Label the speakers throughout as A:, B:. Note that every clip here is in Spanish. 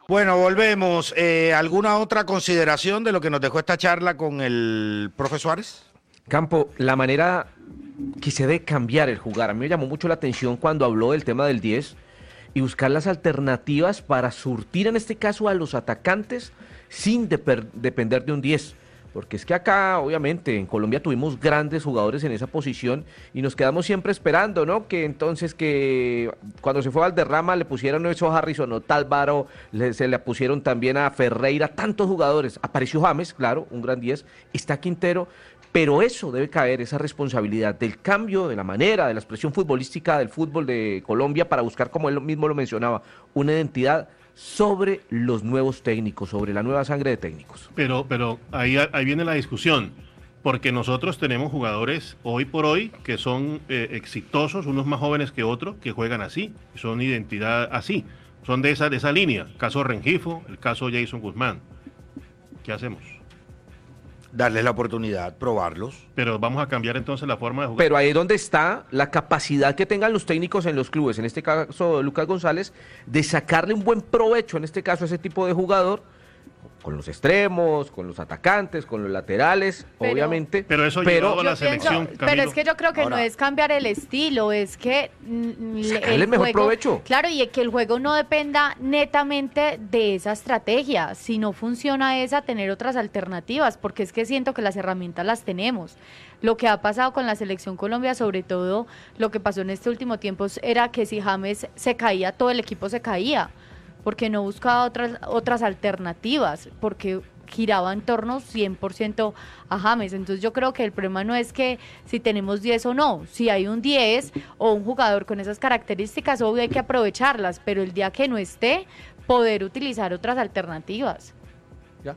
A: Bueno, volvemos. ¿Alguna otra consideración de lo que nos dejó esta charla con el profe Suárez?
B: Campo, la manera que se debe cambiar el jugar. A mí me llamó mucho la atención cuando habló del tema del 10 y buscar las alternativas para surtir en este caso a los atacantes sin depender de un 10. Porque es que acá, obviamente, en Colombia tuvimos grandes jugadores en esa posición y nos quedamos siempre esperando, ¿no? Que entonces que cuando se fue Valderrama le pusieron eso a Harrison o Tálvaro, se le pusieron también a Ferreira, tantos jugadores. Apareció James, claro, un gran 10, está Quintero, pero eso debe caer, esa responsabilidad del cambio, de la manera, de la expresión futbolística del fútbol de Colombia para buscar, como él mismo lo mencionaba, una identidad sobre los nuevos técnicos, sobre la nueva sangre de técnicos.
C: Pero ahí viene la discusión, porque nosotros tenemos jugadores hoy por hoy que son exitosos, unos más jóvenes que otros, que juegan así, son identidad así, son de esa línea. El caso Rengifo, el caso Jason Guzmán. ¿Qué hacemos?
A: Darles la oportunidad, probarlos.
C: Pero vamos a cambiar entonces la forma de jugar.
B: Pero ahí es donde está la capacidad que tengan los técnicos en los clubes, en este caso Lucas González, de sacarle un buen provecho, en este caso a ese tipo de jugador, con los extremos, con los atacantes, con los laterales, obviamente.
C: Pero eso llevado a la selección, Camilo.
D: Pero es que yo creo que no es cambiar el estilo, es que
B: sacarle el mejor provecho.
D: Claro, y que el juego no dependa netamente de esa estrategia. Si no funciona esa, tener otras alternativas, porque es que siento que las herramientas las tenemos. Lo que ha pasado con la selección Colombia, sobre todo lo que pasó en este último tiempo, era que si James se caía, todo el equipo se caía, porque no buscaba otras alternativas, porque giraba en torno 100% a James. Entonces yo creo que el problema no es que si tenemos 10 o no, si hay un 10 o un jugador con esas características, obvio hay que aprovecharlas, pero el día que no esté, poder utilizar otras alternativas.
E: Ya.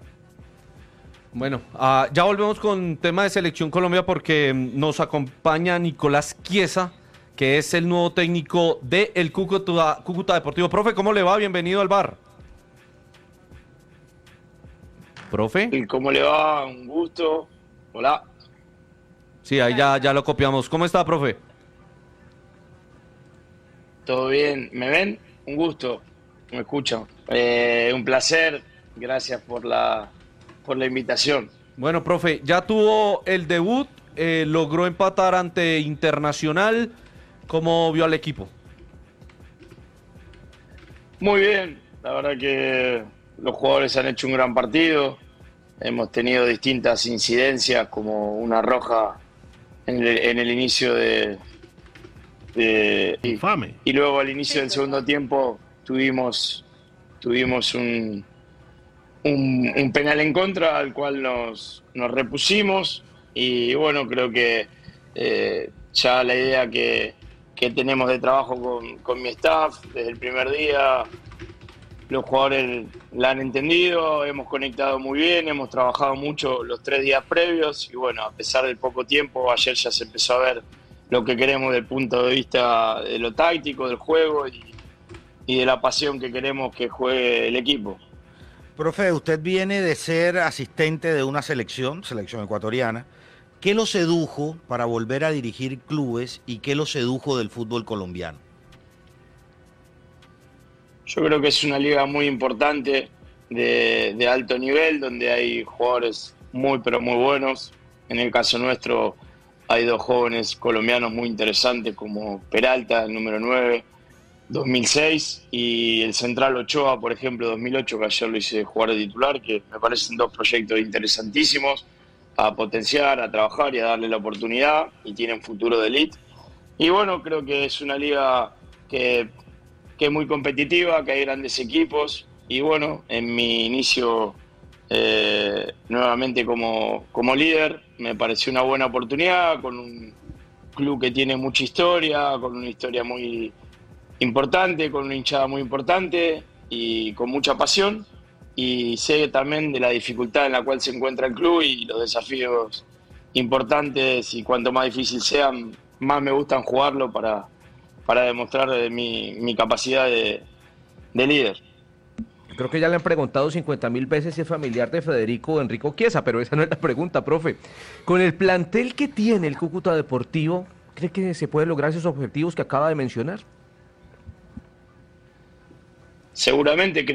E: Bueno, ya volvemos con tema de Selección Colombia porque nos acompaña Nicolás Chiesa, que es el nuevo técnico del Cúcuta Deportivo. Profe, ¿cómo le va? Bienvenido al bar. Profe.
F: ¿Cómo le va? Un gusto. Hola.
E: Sí, ahí ya lo copiamos. ¿Cómo está, profe?
F: ¿Todo bien? ¿Me ven? Un gusto. ¿Me escuchan? Un placer. Gracias por la invitación.
E: Bueno, profe, ya tuvo el debut, logró empatar ante Internacional. ¿Cómo vio al equipo?
F: Muy bien, la verdad que los jugadores han hecho un gran partido, hemos tenido distintas incidencias como una roja en el inicio
C: Infame.
F: Y luego al inicio del segundo tiempo tuvimos un penal en contra al cual nos repusimos y bueno, creo que ya la idea que tenemos de trabajo con mi staff desde el primer día, los jugadores la han entendido, hemos conectado muy bien, hemos trabajado mucho los 3 días previos y bueno, a pesar del poco tiempo, ayer ya se empezó a ver lo que queremos desde el punto de vista de lo táctico, del juego y de la pasión que queremos que juegue el equipo.
A: Profe, usted viene de ser asistente de una selección ecuatoriana. ¿Qué lo sedujo para volver a dirigir clubes y qué lo sedujo del fútbol colombiano?
F: Yo creo que es una liga muy importante, de alto nivel, donde hay jugadores muy pero muy buenos. En el caso nuestro hay 2 jóvenes colombianos muy interesantes como Peralta, el número 9, 2006, y el central Ochoa, por ejemplo, 2008, que ayer lo hice jugar de titular, que me parecen 2 proyectos interesantísimos a potenciar, a trabajar y a darle la oportunidad, y tienen futuro de elite. Y bueno, creo que es una liga que es muy competitiva, que hay grandes equipos, y bueno, en mi inicio nuevamente como líder, me pareció una buena oportunidad, con un club que tiene mucha historia, con una historia muy importante, con una hinchada muy importante y con mucha pasión. Y sé también de la dificultad en la cual se encuentra el club y los desafíos importantes, y cuanto más difícil sean, más me gustan jugarlo para demostrar mi capacidad de líder.
B: Creo que ya le han preguntado 50.000 veces si es familiar de Federico Enrico Chiesa, pero esa no es la pregunta, profe. Con el plantel que tiene el Cúcuta Deportivo, ¿cree que se pueden lograr esos objetivos que acaba de mencionar?
F: Seguramente